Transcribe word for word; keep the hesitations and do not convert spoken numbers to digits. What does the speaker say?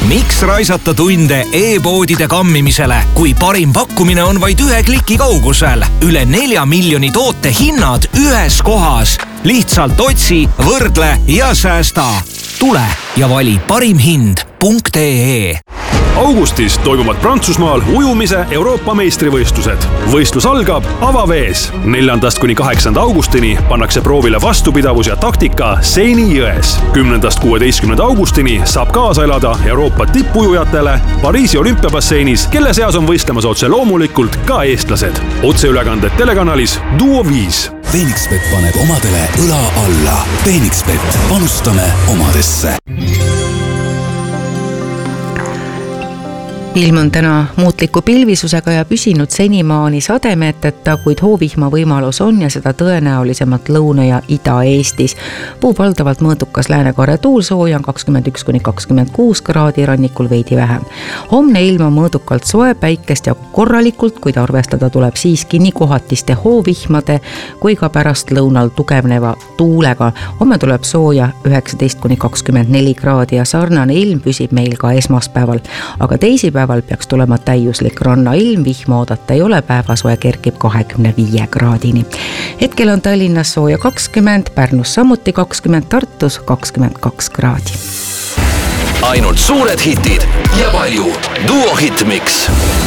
Miks raisata tunde e-poodide kammimisele, kui parim pakkumine on vaid ühe kliki kaugusel? Üle nelja miljoni toote hinnad ühes kohas. Lihtsalt otsi, võrdle ja säästa. Tule ja vali parim hind punkt ee. Augustis toimuvad Prantsusmaal ujumise Euroopa meistrivõistlused. Võistlus algab avavees. neljandast kuni kaheksanda augustini pannakse proovile vastupidavus ja taktika Seini jões. kümnendast kuueteistkümnenda augustini saab kaasa elada Euroopa tippujujatele Pariisi olümpiabasseinis, kelle seas on võistlemas otse loomulikult ka eestlased. Otseülekanded telekanalis Duo viis. Phoenixbet paneb omadele õla alla. Phoenixbet, panustame omadesse. Ilm on täna muutliku pilvisusega ja püsinud senimaani sademeeteta, kuid hoovihma võimalus on ja seda tõenäolisemalt Lõuna- ja Ida-Eestis. Puu valdavalt mõõdukas Lääne-Kaare tuul, sooja on kakskümmend üks kuni kakskümmend kuus kraadi, rannikul veidi vähem. Homne ilm on mõõdukalt soe, päikest ja korralikult, kuid arvestada tuleb siiski nii kohatiste hoovihmade kui ka pärast lõunal tugevneva tuulega. Homme tuleb sooja üheksateist kuni kakskümmend neli kraadi ja sarnane ilm püsib meil ka esmaspäeval, aga teisipäeval päeval peaks tulema täiuslik rannailm, vihma oodata ei ole, päevasoe kerkib kahekümne viie kraadini. Hetkel on Tallinnas sooja kakskümmend, Pärnus samuti kakskümmend, Tartus kakskümmend kaks kraadi. Ainult suured hitid ja palju Duo Hitmix.